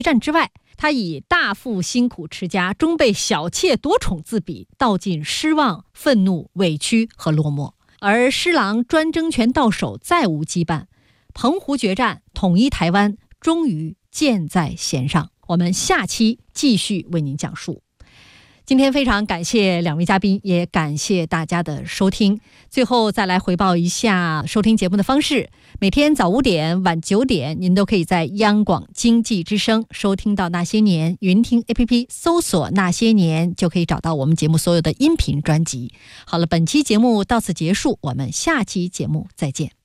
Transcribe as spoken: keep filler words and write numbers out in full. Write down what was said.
战之外，他以大父辛苦持家，终被小妾夺宠自比，道尽失望、愤怒、委屈和落寞。而施琅专政权到手，再无羁绊，澎湖决战统一台湾终于箭在弦上。我们下期继续为您讲述。今天非常感谢两位嘉宾，也感谢大家的收听。最后再来回报一下收听节目的方式，每天早五点晚九点您都可以在央广经济之声收听到那些年，云听 A P P 搜索那些年就可以找到我们节目所有的音频专辑。好了，本期节目到此结束，我们下期节目再见。